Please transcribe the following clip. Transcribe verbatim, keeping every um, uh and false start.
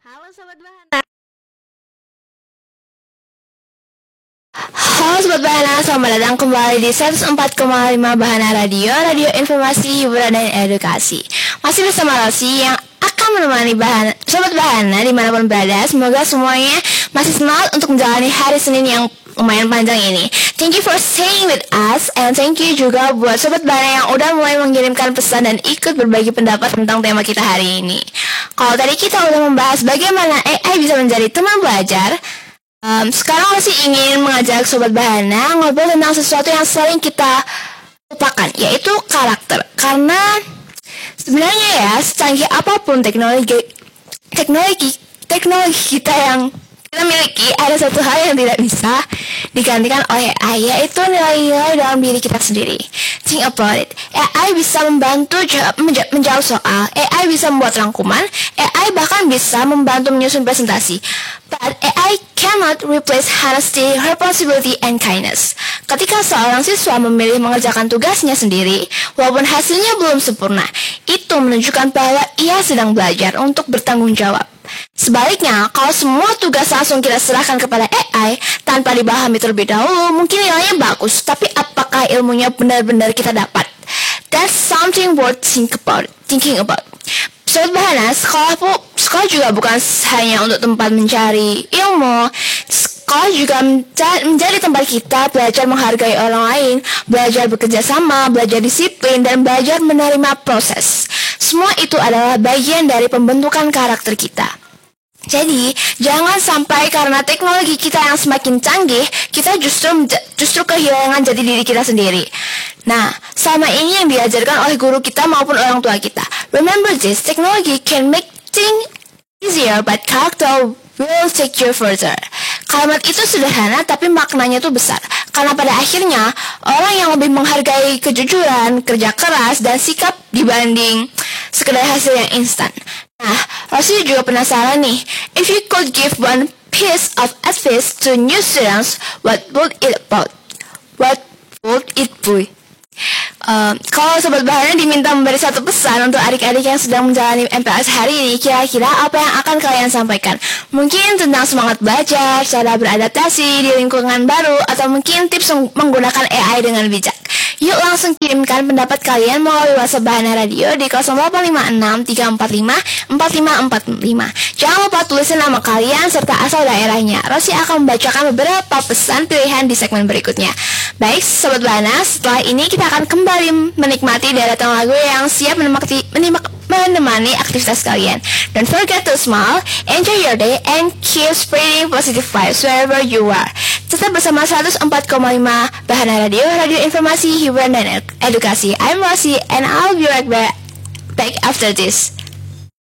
Halo Sobat Bahana. Halo Sobat Bahana, selamat datang kembali di seratus empat koma lima Bahana Radio, radio informasi, hiburan, dan edukasi. Masih bersama Rosi yang akan menemani Bahana, Sobat Bahana dimanapun berada. Semoga semuanya masih semangat untuk menjalani hari Senin yang lumayan panjang ini. Thank you for staying with us, and thank you juga buat Sobat Bahana yang udah mulai mengirimkan pesan dan ikut berbagi pendapat tentang tema kita hari ini. Kalau tadi kita udah membahas bagaimana A I bisa menjadi teman belajar, Um, sekarang masih ingin mengajak Sobat Bahana ngobrol tentang sesuatu yang sering kita lupakan, yaitu karakter. Karena sebenarnya ya, secanggih apapun teknologi teknologi teknologi kita yang kita miliki, ada satu hal yang tidak bisa digantikan oleh A I, yaitu nilai-nilai dalam diri kita sendiri. Think about it. A I bisa membantu jawab, menja- menjawab soal, A I bisa membuat rangkuman, A I bahkan bisa membantu menyusun presentasi. But A I cannot replace honesty, responsibility, and kindness. Ketika seorang siswa memilih mengerjakan tugasnya sendiri, walaupun hasilnya belum sempurna, itu menunjukkan bahwa ia sedang belajar untuk bertanggung jawab. Sebaliknya, kalau semua tugas langsung kita serahkan kepada A I tanpa dipahami terlebih dahulu, mungkin nilainya bagus, tapi apakah ilmunya benar-benar kita dapat? That's something worth think about, thinking about. Sobat Bahana, sekolah, bu, sekolah juga bukan hanya untuk tempat mencari ilmu. Sekolah juga menjadi tempat kita belajar menghargai orang lain, belajar bekerja sama, belajar disiplin, dan belajar menerima proses. Semua itu adalah bagian dari pembentukan karakter kita. Jadi, jangan sampai karena teknologi kita yang semakin canggih, kita justru justru kehilangan jati diri kita sendiri. Nah, selama ini yang diajarkan oleh guru kita maupun orang tua kita. Remember this, technology can make things easier, but character will take you further. Kalimat itu sederhana, tapi maknanya tuh besar. Karena pada akhirnya, orang yang lebih menghargai kejujuran, kerja keras, dan sikap dibanding sekedar hasil yang instan. Nah, Rosi juga penasaran nih, if you could give one piece of advice to new students, what would it about? What would it be? Uh, kalau Sobat Bahana diminta memberi satu pesan untuk adik-adik yang sedang menjalani M P L S hari ini, kira-kira apa yang akan kalian sampaikan? Mungkin tentang semangat belajar, cara beradaptasi di lingkungan baru, atau mungkin tips menggunakan A I dengan bijak. Yuk langsung kirimkan pendapat kalian melalui WhatsApp Bahana Radio di nol delapan lima enam tiga empat lima empat lima empat lima. Jangan lupa tulisin nama kalian serta asal daerahnya. Rosi akan membacakan beberapa pesan pilihan di segmen berikutnya. Baik, Sobat Bahana, setelah ini kita akan kembali menikmati deretan lagu yang siap menemani, menemani aktivitas kalian. Don't forget to smile, enjoy your day, and keep spreading positive vibes wherever you are. Tetap bersama seratus empat koma lima Bahana Radio, radio informasi, hiburan, dan edukasi. I'm Rosi, and I'll be right back, back after this.